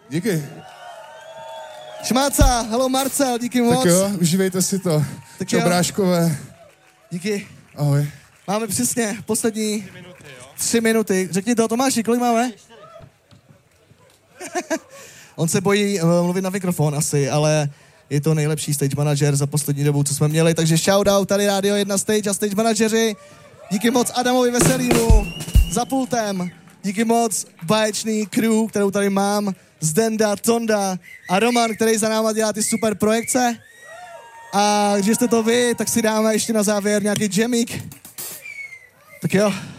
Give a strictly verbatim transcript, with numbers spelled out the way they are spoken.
Díky. Šmáca, hello Marcel, díky moc. Tak jo, užívejte si to. Tak Čau, jo. bráškové. Díky. Ahoj. Máme přesně poslední tři minuty, jo? Tři minuty. Řekni to, Tomáši, kolik máme? On se bojí uh, mluvit na mikrofon asi, ale je to nejlepší stage manažer za poslední dobu, co jsme měli. Takže shoutout, tady Rádio jedna Stage a stage manažeři. Díky moc Adamovi Veselýmu za pultem. Díky moc báječný crew, kterou tady mám. Zdenda, Tonda a Roman, který za náma dělá ty super projekce. A když jste to vy, tak si dáme ještě na závěr nějaký jamík. Tak jo.